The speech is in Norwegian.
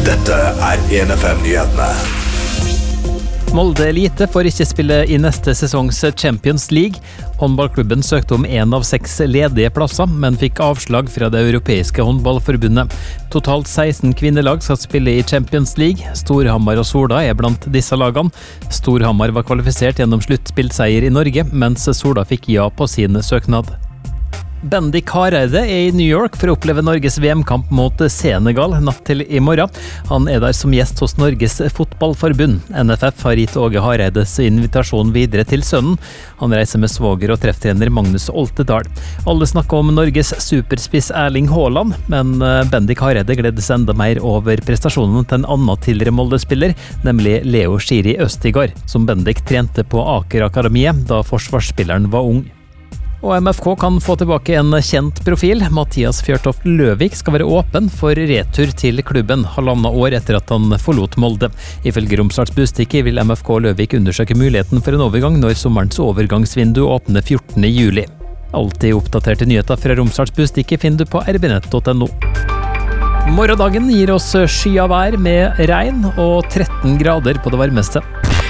Dette 1FM-nyhetene. Molde Elite får ikke spille i neste sesongs Champions League. Håndballklubben søkte om 1 av 6 ledige plasser, men fikk avslag fra det europeiske håndballforbundet. Totalt 16 kvinnelag skal spille i Champions League. Storhamar og Sola er blant disse lagene. Storhamar var kvalifisert gjennom sluttspillseier i Norge, mens Sola fikk ja på sin søknad. Bendik Hareide er i New York for å oppleve Norges VM-kamp mot Senegal natt til i morgen. Han er der som gjest hos Norges fotballforbund. NFF har gitt Åge Hareides invitasjon videre til sønnen. Han reiser med svoger og trefftrener Magnus Oltedal. Alle snakker om Norges superspiss Erling Haaland, men Bendik Hareide gledes enda mer over prestasjonen til en annen tidligere Molde-spiller, nemlig Leo Schiri Østigard, som Bendik trente på Aker Akademiet da forsvarsspilleren var ung. Og MFK kan få tilbake en kjent profil. Mathias Fjørtoft Løvik skal være åpen for retur til klubben 1,5 år etter at han forlot Molde. Ifølge Romsdals Budstikke vil MFK Løvik undersøke muligheten for en overgang når sommerens overgangsvindu åpner 14. juli. Alltid oppdaterte nyheter fra Romsdals Budstikke finner du på rbnett.no. Morgendagen gir oss skyet vær med regn og 13 grader på det varmeste.